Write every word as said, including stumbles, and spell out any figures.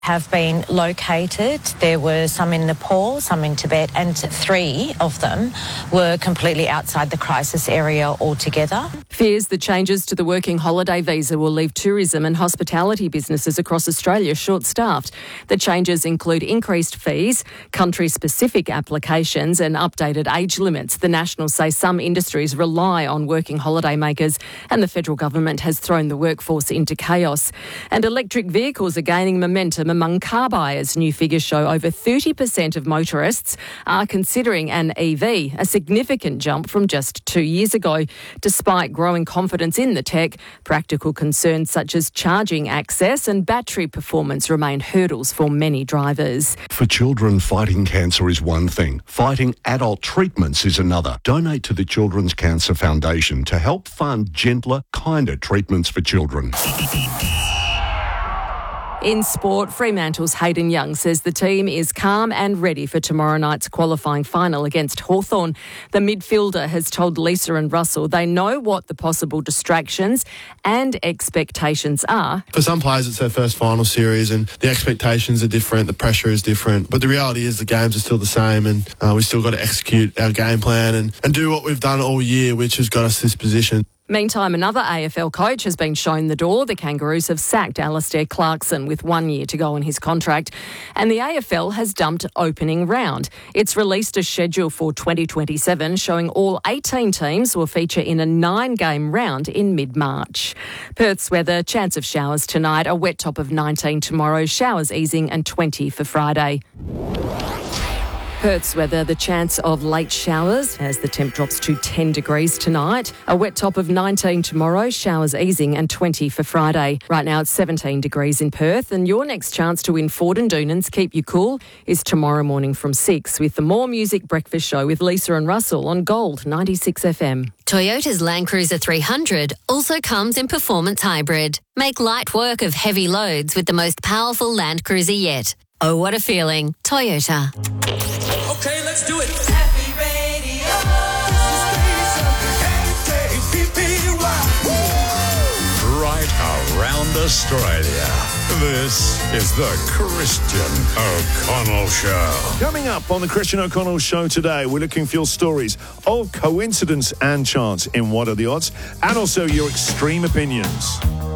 have been located. There were some in Nepal, some in Tibet, and three of them were completely outside the crisis area altogether. Fears the changes to the working holiday visa will leave tourism and hospitality businesses across Australia short-staffed. The changes include increased fees, country-specific applications and updated age limits. The Nationals say some industries rely on working holiday makers and the federal government has thrown the workforce into chaos. And electric vehicles are gaining momentum among car buyers. New figures show over thirty percent of motorists are considering an E V, a significant jump from just two years ago. Despite growing confidence in the tech, practical concerns such as charging access and battery performance remain hurdles for many drivers. For children, fighting cancer is one thing. Fighting adult treatments is another. Donate to the Children's Cancer Foundation to help fund gentler, kinder treatments for children. In sport, Fremantle's Hayden Young says the team is calm and ready for tomorrow night's qualifying final against Hawthorn. The midfielder has told Lisa and Russell they know what the possible distractions and expectations are. For some players, it's their first final series and the expectations are different, the pressure is different. But the reality is the games are still the same and uh, we've still got to execute our game plan and, and do what we've done all year, which has got us this position. Meantime, another A F L coach has been shown the door. The Kangaroos have sacked Alastair Clarkson with one year to go on his contract. And the A F L has dumped opening round. It's released a schedule for twenty twenty-seven showing all eighteen teams will feature in a nine-game round in mid-March. Perth's weather, chance of showers tonight, a wet top of nineteen tomorrow, showers easing and twenty for Friday. Perth's weather, the chance of late showers as the temp drops to ten degrees tonight. A wet top of nineteen tomorrow, showers easing and twenty for Friday. Right now it's seventeen degrees in Perth and your next chance to win Ford and Doonan's Keep You Cool is tomorrow morning from six with the More Music Breakfast Show with Lisa and Russell on Gold ninety-six F M. Toyota's Land Cruiser three hundred also comes in Performance Hybrid. Make light work of heavy loads with the most powerful Land Cruiser yet. Oh, what a feeling. Toyota. Okay, let's do it. Happy Radio. Right around Australia. This is the Christian O'Connell Show. Coming up on the Christian O'Connell Show today, we're looking for your stories of coincidence and chance in What Are the Odds, and also your extreme opinions.